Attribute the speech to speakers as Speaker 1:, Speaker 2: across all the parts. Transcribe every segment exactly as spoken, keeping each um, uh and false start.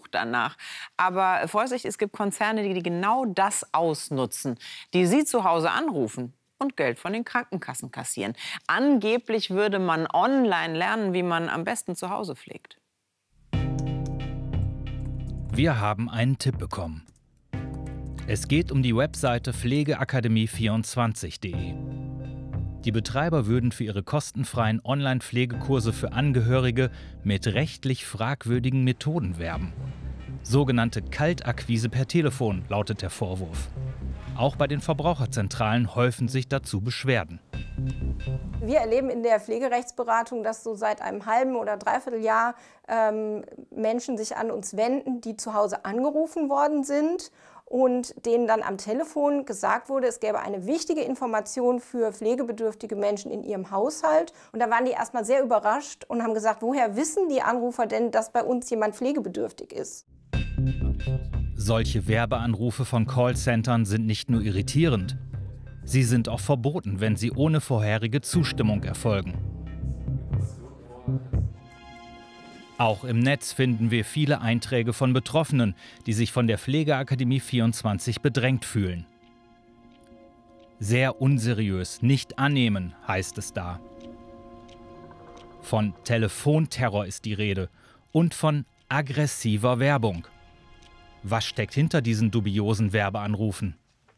Speaker 1: sucht danach. Aber Vorsicht, es gibt Konzerne, die genau das ausnutzen, die Sie zu Hause anrufen und Geld von den Krankenkassen kassieren. Angeblich würde man online lernen, wie man am besten zu Hause pflegt.
Speaker 2: Wir haben einen Tipp bekommen. Es geht um die Webseite pflegeakademie vierundzwanzig punkt de. Die Betreiber würden für ihre kostenfreien Online-Pflegekurse für Angehörige mit rechtlich fragwürdigen Methoden werben. Sogenannte Kaltakquise per Telefon lautet der Vorwurf. Auch bei den Verbraucherzentralen häufen sich dazu Beschwerden.
Speaker 3: Wir erleben in der Pflegerechtsberatung, dass so seit einem halben oder dreiviertel Jahr ähm, Menschen sich an uns wenden, die zu Hause angerufen worden sind und denen dann am Telefon gesagt wurde, es gäbe eine wichtige Information für pflegebedürftige Menschen in ihrem Haushalt. Und da waren die erstmal sehr überrascht und haben gesagt, woher wissen die Anrufer denn, dass bei uns jemand pflegebedürftig ist?
Speaker 2: Solche Werbeanrufe von Callcentern sind nicht nur irritierend, sie sind auch verboten, wenn sie ohne vorherige Zustimmung erfolgen. Auch im Netz finden wir viele Einträge von Betroffenen, die sich von der Pflegeakademie vierundzwanzig bedrängt fühlen. Sehr unseriös, nicht annehmen, heißt es da. Von Telefonterror ist die Rede und von aggressiver Werbung. Was steckt hinter diesen dubiosen Werbeanrufen?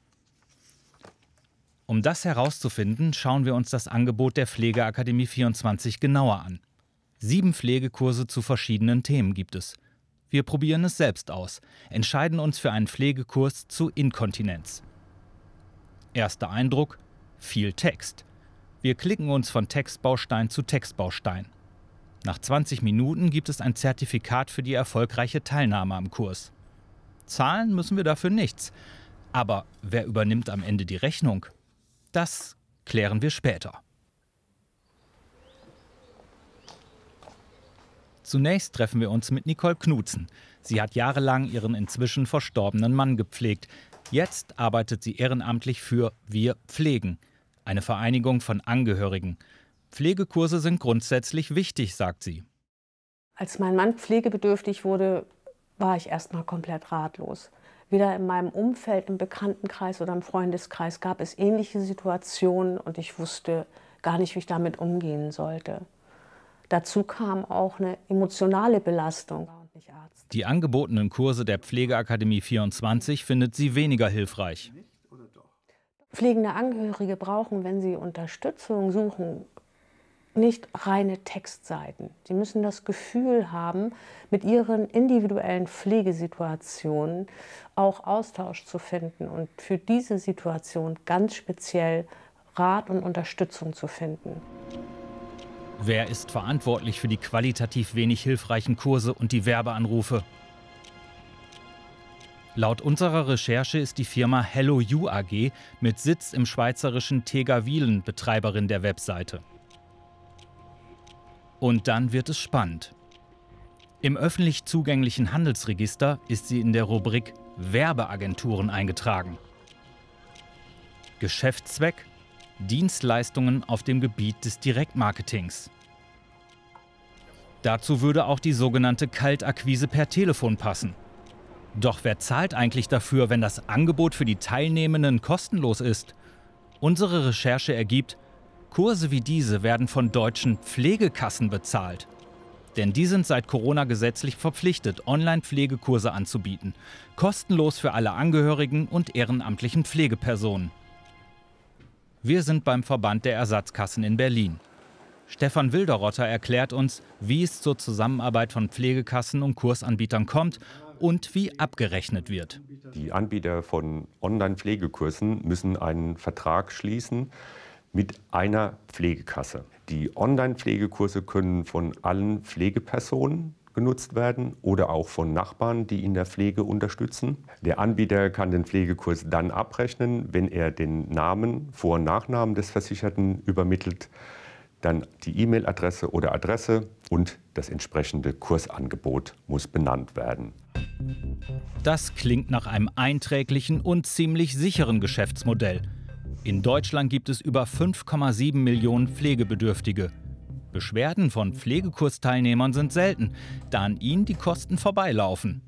Speaker 2: Um das herauszufinden, schauen wir uns das Angebot der Pflegeakademie vierundzwanzig genauer an. Sieben Pflegekurse zu verschiedenen Themen gibt es. Wir probieren es selbst aus, entscheiden uns für einen Pflegekurs zu Inkontinenz. Erster Eindruck: viel Text. Wir klicken uns von Textbaustein zu Textbaustein. Nach zwanzig Minuten gibt es ein Zertifikat für die erfolgreiche Teilnahme am Kurs. Zahlen müssen wir dafür nichts. Aber wer übernimmt am Ende die Rechnung? Das klären wir später. Zunächst treffen wir uns mit Nicole Knutzen. Sie hat jahrelang ihren inzwischen verstorbenen Mann gepflegt. Jetzt arbeitet sie ehrenamtlich für Wir pflegen, eine Vereinigung von Angehörigen. Pflegekurse sind grundsätzlich wichtig, sagt sie.
Speaker 4: Als mein Mann pflegebedürftig wurde, war ich erst mal komplett ratlos. Weder in meinem Umfeld, im Bekanntenkreis oder im Freundeskreis gab es ähnliche Situationen und ich wusste gar nicht, wie ich damit umgehen sollte. Dazu kam auch eine emotionale Belastung.
Speaker 2: Die angebotenen Kurse der Pflegeakademie vierundzwanzig findet sie weniger hilfreich.
Speaker 4: Pflegende Angehörige brauchen, wenn sie Unterstützung suchen, nicht reine Textseiten. Sie müssen das Gefühl haben, mit ihren individuellen Pflegesituationen auch Austausch zu finden und für diese Situation ganz speziell Rat und Unterstützung zu finden.
Speaker 2: Wer ist verantwortlich für die qualitativ wenig hilfreichen Kurse und die Werbeanrufe? Laut unserer Recherche ist die Firma Hello You A G mit Sitz im schweizerischen Tegawilen Betreiberin der Webseite. Und dann wird es spannend. Im öffentlich zugänglichen Handelsregister ist sie in der Rubrik Werbeagenturen eingetragen. Geschäftszweck: Dienstleistungen auf dem Gebiet des Direktmarketings. Dazu würde auch die sogenannte Kaltakquise per Telefon passen. Doch wer zahlt eigentlich dafür, wenn das Angebot für die Teilnehmenden kostenlos ist? Unsere Recherche ergibt, Kurse wie diese werden von deutschen Pflegekassen bezahlt. Denn die sind seit Corona gesetzlich verpflichtet, Online-Pflegekurse anzubieten. Kostenlos für alle Angehörigen und ehrenamtlichen Pflegepersonen. Wir sind beim Verband der Ersatzkassen in Berlin. Stefan Wilderotter erklärt uns, wie es zur Zusammenarbeit von Pflegekassen und Kursanbietern kommt und wie abgerechnet wird.
Speaker 5: Die Anbieter von Online-Pflegekursen müssen einen Vertrag schließen mit einer Pflegekasse. Die Online-Pflegekurse können von allen Pflegepersonen genutzt werden oder auch von Nachbarn, die in der Pflege unterstützen. Der Anbieter kann den Pflegekurs dann abrechnen, wenn er den Namen, Vor- und Nachnamen des Versicherten übermittelt, dann die E-Mail-Adresse oder Adresse und das entsprechende Kursangebot muss benannt werden.
Speaker 2: Das klingt nach einem einträglichen und ziemlich sicheren Geschäftsmodell. In Deutschland gibt es über fünf Komma sieben Millionen Pflegebedürftige. Beschwerden von Pflegekursteilnehmern sind selten, da an ihnen die Kosten vorbeilaufen.